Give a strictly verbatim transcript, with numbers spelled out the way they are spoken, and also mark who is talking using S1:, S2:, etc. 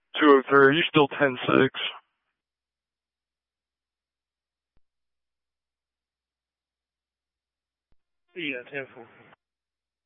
S1: two oh three, you still ten six.
S2: Yeah, ten four.